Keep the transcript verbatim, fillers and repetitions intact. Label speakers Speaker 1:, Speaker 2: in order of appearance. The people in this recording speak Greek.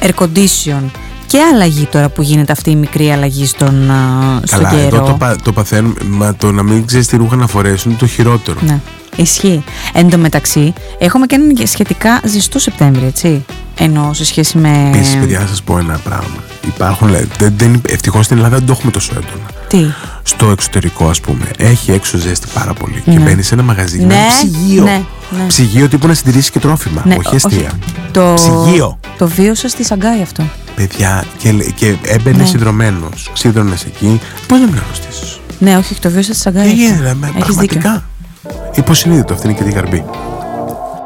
Speaker 1: air condition και αλλαγή τώρα που γίνεται αυτή η μικρή αλλαγή στον, στον
Speaker 2: Καλά,
Speaker 1: καιρό.
Speaker 2: Εδώ το, πα, το παθαίνουμε, μα το να μην ξέρεις τι ρούχα να φορέσουν είναι το χειρότερο.
Speaker 1: Ναι, ισχύει. Εν τω μεταξύ, έχουμε και έναν σχετικά ζεστό Σεπτέμβρη, έτσι. Ενώ σε σχέση με.
Speaker 2: Επίσης, παιδιά, να σας πω ένα πράγμα. Υπάρχουν, δεν, δεν, ευτυχώς στην Ελλάδα δεν το έχουμε τόσο έντονα.
Speaker 1: Τι?
Speaker 2: Στο εξωτερικό, ας πούμε, έχει έξω ζέστη πάρα πολύ.
Speaker 1: Ναι.
Speaker 2: Και μπαίνει σε ένα μαγαζί,
Speaker 1: Ναι,
Speaker 2: ένα ψυγείο.
Speaker 1: ναι, ναι.
Speaker 2: Ψυγείο τύπου να συντηρήσει και τρόφιμα.
Speaker 1: Ναι,
Speaker 2: όχι αστεία.
Speaker 1: Το...
Speaker 2: Ψυγείο.
Speaker 1: Το βίωσα στη Σαγκάη αυτό.
Speaker 2: Παιδιά, και, και έμπαινε
Speaker 1: Ναι.
Speaker 2: συνδρομένος. Ξύδρωνες εκεί. Πώς να μην αρρωστήσεις?
Speaker 1: Ναι, όχι, το βίωσα στη Σαγκάη.
Speaker 2: Και
Speaker 1: αυτό.
Speaker 2: γίνεται, με-
Speaker 1: Έχεις
Speaker 2: πραγματικά. Υποσυνείδητο, αυτή είναι και τη γαρμπή.